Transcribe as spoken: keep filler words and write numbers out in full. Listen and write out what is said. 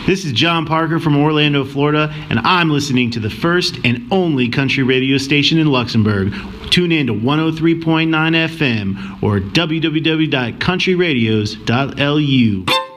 This is John Parker from Orlando, Florida, and I'm listening to the first and only country radio station in Luxembourg. Tune in to one oh three point nine F M or w w w dot country radios dot l u.